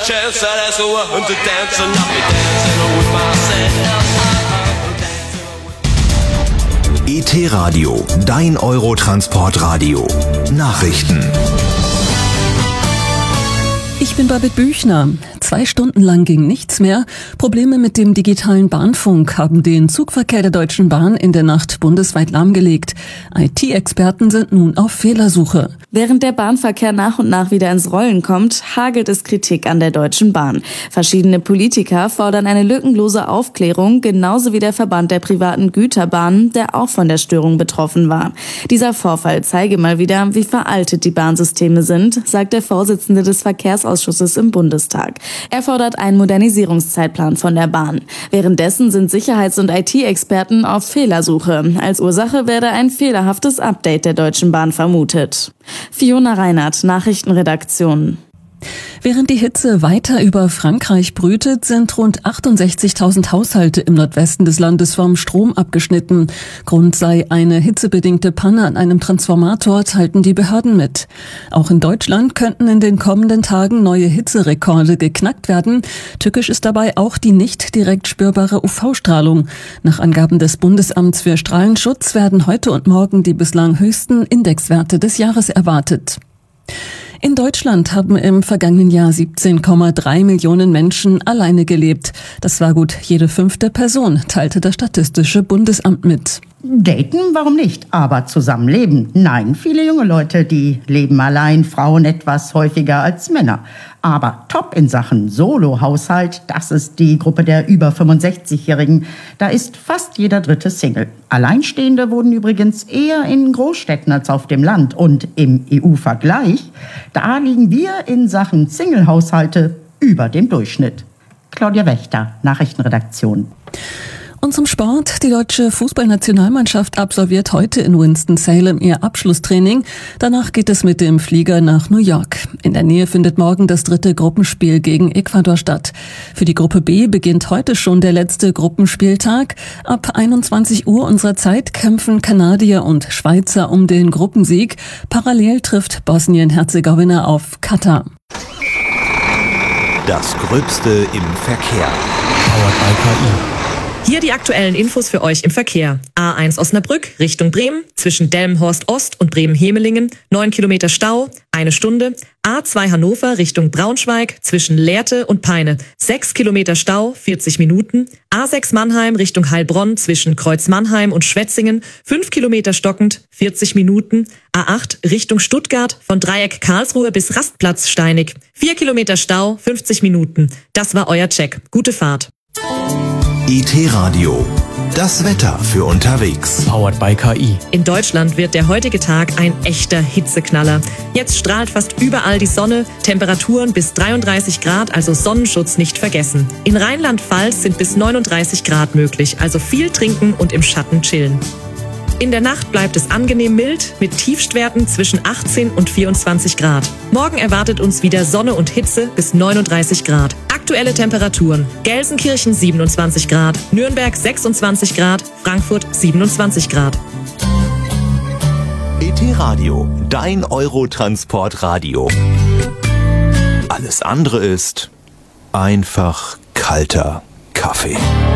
chance, so that's who I want to dance, and I'll be dancing with myself. ET Radio, dein Eurotransportradio. Nachrichten. Ich bin Babette Büchner. 2 Stunden lang ging nichts mehr. Probleme mit dem digitalen Bahnfunk haben den Zugverkehr der Deutschen Bahn in der Nacht bundesweit lahmgelegt. IT-Experten sind nun auf Fehlersuche. Während der Bahnverkehr nach und nach wieder ins Rollen kommt, hagelt es Kritik an der Deutschen Bahn. Verschiedene Politiker fordern eine lückenlose Aufklärung, genauso wie der Verband der privaten Güterbahnen, der auch von der Störung betroffen war. Dieser Vorfall zeige mal wieder, wie veraltet die Bahnsysteme sind, sagt der Vorsitzende des Verkehrsausschusses im Bundestag. Er fordert einen Modernisierungszeitplan von der Bahn. Währenddessen sind Sicherheits- und IT-Experten auf Fehlersuche. Als Ursache werde ein fehlerhaftes Update der Deutschen Bahn vermutet. Fiona Reinhardt, Nachrichtenredaktion. Während die Hitze weiter über Frankreich brütet, sind rund 68.000 Haushalte im Nordwesten des Landes vom Strom abgeschnitten. Grund sei eine hitzebedingte Panne an einem Transformator, teilten die Behörden mit. Auch in Deutschland könnten in den kommenden Tagen neue Hitzerekorde geknackt werden. Tückisch ist dabei auch die nicht direkt spürbare UV-Strahlung. Nach Angaben des Bundesamts für Strahlenschutz werden heute und morgen die bislang höchsten Indexwerte des Jahres erwartet. In Deutschland haben im vergangenen Jahr 17,3 Millionen Menschen alleine gelebt. Das war gut jede 5. Person, teilte das Statistische Bundesamt mit. Daten, warum nicht? Aber zusammenleben? Nein, viele junge Leute, die leben allein, Frauen etwas häufiger als Männer. Aber top in Sachen Solo-Haushalt, das ist die Gruppe der über 65-Jährigen. Da ist fast jeder 3. Single. Alleinstehende wurden übrigens eher in Großstädten als auf dem Land. Und im EU-Vergleich, da liegen wir in Sachen Single-Haushalte über dem Durchschnitt. Claudia Wächter, Nachrichtenredaktion. Und zum Sport. Die deutsche Fußballnationalmannschaft absolviert heute in Winston-Salem ihr Abschlusstraining. Danach geht es mit dem Flieger nach New York. In der Nähe findet morgen das 3. Gruppenspiel gegen Ecuador statt. Für die Gruppe B beginnt heute schon der letzte Gruppenspieltag. Ab 21 Uhr unserer Zeit kämpfen Kanadier und Schweizer um den Gruppensieg. Parallel trifft Bosnien-Herzegowina auf Katar. Das Gröbste im Verkehr. Powered by KI. Hier die aktuellen Infos für euch im Verkehr. A1 Osnabrück Richtung Bremen, zwischen Delmenhorst Ost und Bremen-Hemelingen, 9 Kilometer Stau, 1 Stunde. A2 Hannover Richtung Braunschweig, zwischen Lehrte und Peine, 6 Kilometer Stau, 40 Minuten. A6 Mannheim Richtung Heilbronn, zwischen Kreuz Mannheim und Schwetzingen, 5 Kilometer stockend, 40 Minuten. A8 Richtung Stuttgart, von Dreieck Karlsruhe bis Rastplatz Steinig, 4 Kilometer Stau, 50 Minuten. Das war euer Check. Gute Fahrt. ET Radio, das Wetter für unterwegs. Powered by KI. In Deutschland wird der heutige Tag ein echter Hitzeknaller. Jetzt strahlt fast überall die Sonne, Temperaturen bis 33 Grad, also Sonnenschutz nicht vergessen. In Rheinland-Pfalz sind bis 39 Grad möglich, also viel trinken und im Schatten chillen. In der Nacht bleibt es angenehm mild mit Tiefstwerten zwischen 18 und 24 Grad. Morgen erwartet uns wieder Sonne und Hitze bis 39 Grad. Aktuelle Temperaturen: Gelsenkirchen 27 Grad, Nürnberg 26 Grad, Frankfurt 27 Grad. ET Radio, dein Eurotransportradio. Alles andere ist einfach kalter Kaffee.